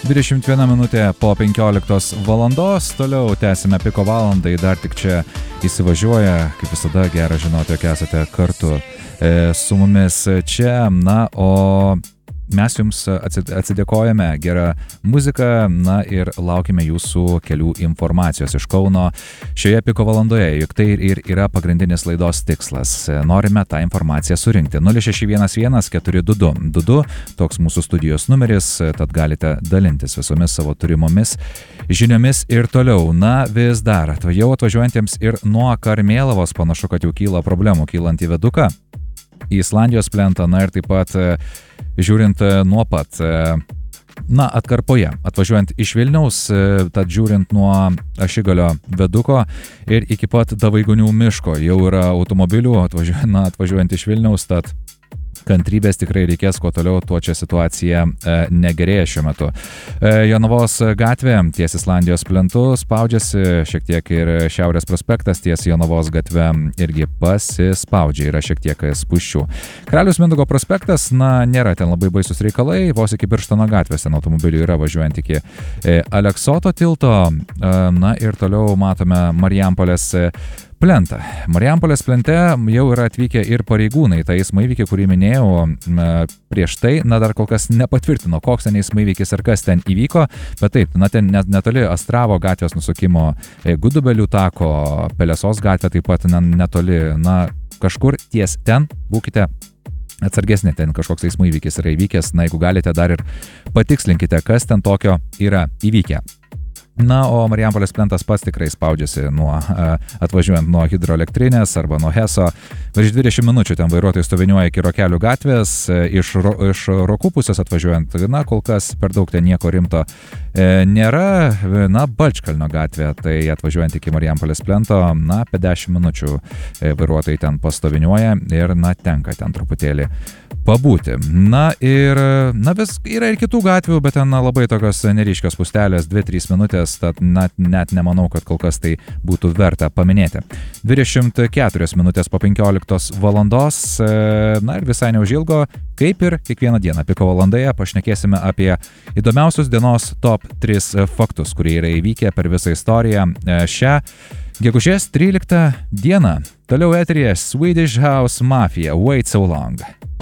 21 minutė po 15 valandos, toliau tęsime piko valandą, dar tik čia įsivažiuoja, kaip visada gera žinoti, jog esate kartu su mumis čia, na, o mes jums atsidėkojame gerą muziką, na ir laukime jūsų kelių informacijos iš Kauno šioje piko valandoje, juk tai ir yra pagrindinis laidos tikslas. Norime tą informaciją surinkti. 0611 422, toks mūsų studijos numeris, tad galite dalintis visomis savo turimomis žiniomis ir toliau. Na, vis dar, jau atvažiuojantiems ir nuo Karmėlavos panašu, kad jau kyla problemų kylant į Veduką, į Islandijos plentą, na ir taip pat žiūrint nuo pat, na, atkarpoje, atvažiuojant iš Vilniaus, tad žiūrint nuo Ašigalio Veduko ir iki pat Davaigonių miško jau yra automobilių atvažiuojant iš Vilniaus, tad kantrybės tikrai reikės, kuo toliau, tuo čia situacija negerėja šiuo metu. Jonavos gatvė ties Islandijos plentu spaudžiasi, šiek tiek ir Šiaurės prospektas ties Jonavos gatve irgi pasispaudžia, yra šiek tiek spūsčių. Karaliaus Mindaugo prospektas, na, nėra ten labai baisus reikalai, vos iki Birštono gatvės ten automobilių yra važiuojant iki Aleksoto tilto, na ir toliau matome Marijampolės plentą. Marijampolės plente jau yra atvykę ir pareigūnai. Tai eismo įvykį, kurį minėjau prieš tai, na dar kol kas nepatvirtino, koks ten eismo įvykis ar kas ten įvyko, bet taip, na ten netoli Astravo gatvės nusukimo Gudubelių tako, Pelesos gatvė taip pat netoli, na kažkur ties ten būkite atsargesnė, ten kažkoks eismo įvykis yra įvykęs, na jeigu galite dar ir patikslinkite, kas ten tokio yra įvykę. Na, o Marijampolės plentas pats tikrai spaudžiasi atvažiuojant nuo hidroelektrinės arba nuo Heso. Virš 20 minučių ten vairuotojai stoviniuoja iki Rokelių gatvės, iš Rokų pusės atvažiuojant, na, kol kas per daug ten nieko rimto nėra. Na, Balčkalnio gatvė, tai atvažiuojant iki Marijampolės plento, na, apie 10 minučių vairuotojai ten pastoviniuoja ir, na, tenka ten truputėlį pabūti. Na ir, na, vis yra ir kitų gatvių, bet ten labai tokios neryškios pustelės, 2-3 minutės, tad net nemanau, kad kol kas tai būtų verta paminėti. 24 minutės po 15 valandos, na ir visai neužilgo, kaip ir kiekvieną dieną piko valandoje, pašnekėsime apie įdomiausius dienos top 3 faktus, kurie yra įvykę per visą istoriją šią gegužės 13 dieną. Toliau eteryje Swedish House Mafia, Wait So Long.